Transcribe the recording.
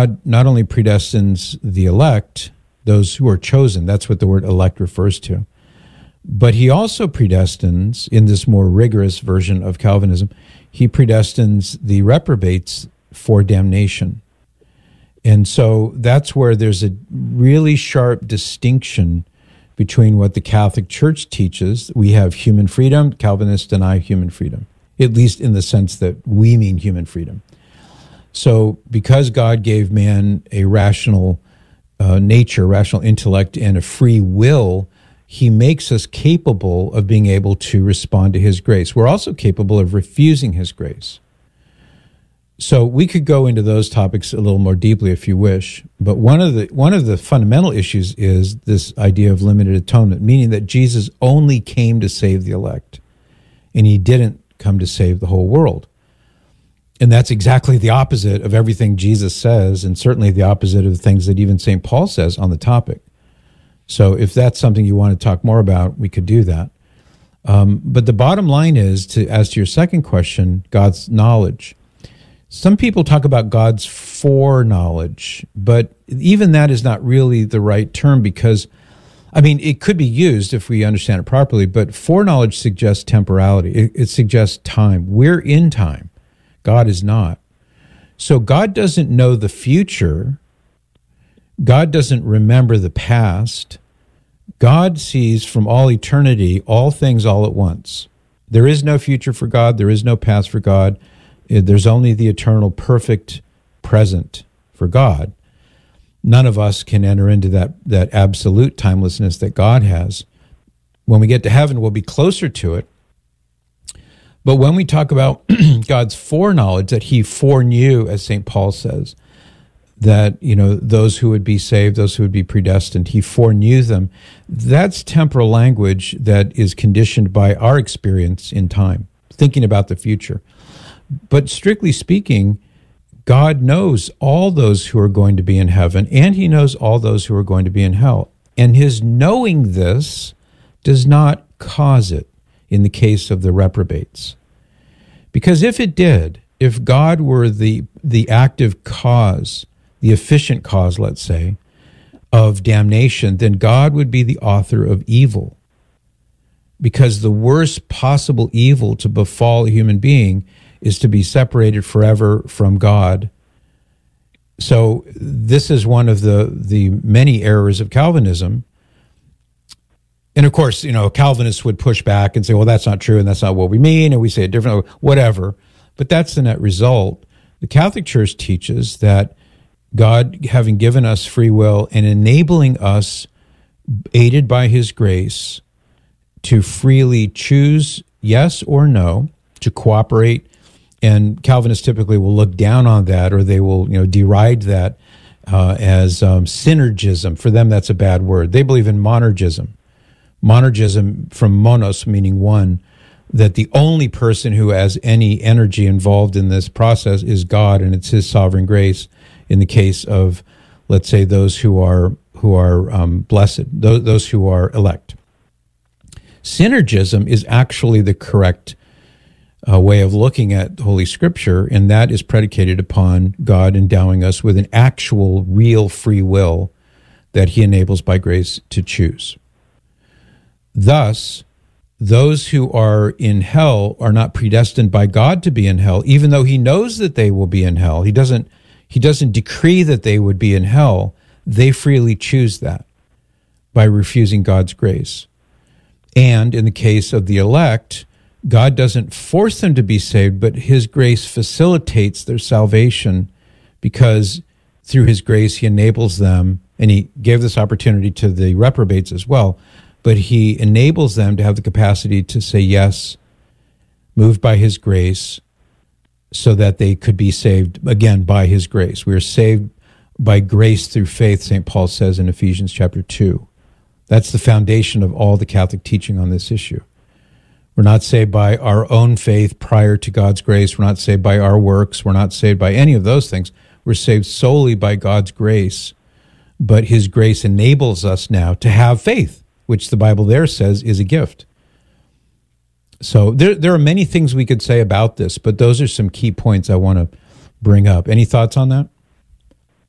God not only predestines the elect, those who are chosen, that's what the word elect refers to, but he also predestines, in this more rigorous version of Calvinism, he predestines the reprobates for damnation. And so that's where there's a really sharp distinction between what the Catholic Church teaches. We have human freedom. Calvinists deny human freedom, at least in the sense that we mean human freedom. So because God gave man a rational nature, rational intellect, and a free will, he makes us capable of being able to respond to his grace. We're also capable of refusing his grace. So we could go into those topics a little more deeply if you wish, but one of the fundamental issues is this idea of limited atonement, meaning that Jesus only came to save the elect, and he didn't come to save the whole world. And that's exactly the opposite of everything Jesus says, and certainly the opposite of the things that even St. Paul says on the topic. So if that's something you want to talk more about, we could do that. But the bottom line is, as to your second question, God's knowledge. Some people talk about God's foreknowledge, but even that is not really the right term because, it could be used if we understand it properly, but foreknowledge suggests temporality. It suggests time. We're in time. God is not. So God doesn't know the future. God doesn't remember the past. God sees from all eternity all things all at once. There is no future for God. There is no past for God. There's only the eternal, perfect present for God. None of us can enter into that absolute timelessness that God has. When we get to heaven, we'll be closer to it. But when we talk about God's foreknowledge, that he foreknew, as St. Paul says, that, those who would be saved, those who would be predestined, he foreknew them. That's temporal language that is conditioned by our experience in time, thinking about the future. But strictly speaking, God knows all those who are going to be in heaven, and he knows all those who are going to be in hell. And his knowing this does not cause it in the case of the reprobates. Because if it did, if God were the active cause, the efficient cause, let's say, of damnation, then God would be the author of evil. Because the worst possible evil to befall a human being is to be separated forever from God. So this is one of the many errors of Calvinism. And of course, Calvinists would push back and say, well, that's not true, and that's not what we mean, and we say it differently, whatever. But that's the net result. The Catholic Church teaches that God, having given us free will and enabling us, aided by his grace, to freely choose yes or no, to cooperate. And Calvinists typically will look down on that, or they will, deride that as synergism. For them, that's a bad word. They believe in monergism. Monergism, from monos, meaning one, that the only person who has any energy involved in this process is God, and it's his sovereign grace. In the case of, let's say, those who are blessed, those who are elect. Synergism is actually the correct way of looking at Holy Scripture, and that is predicated upon God endowing us with an actual, real free will that he enables by grace to choose. Thus, those who are in hell are not predestined by God to be in hell, even though he knows that they will be in hell. He doesn't decree that they would be in hell. They freely choose that by refusing God's grace. And in the case of the elect, God doesn't force them to be saved, but his grace facilitates their salvation because through his grace he enables them, and he gave this opportunity to the reprobates as well, but he enables them to have the capacity to say yes, moved by his grace, so that they could be saved, again, by his grace. We are saved by grace through faith, St. Paul says in Ephesians chapter 2. That's the foundation of all the Catholic teaching on this issue. We're not saved by our own faith prior to God's grace. We're not saved by our works. We're not saved by any of those things. We're saved solely by God's grace. But his grace enables us now to have faith, which the Bible there says is a gift. So there are many things we could say about this, but those are some key points I want to bring up. Any thoughts on that?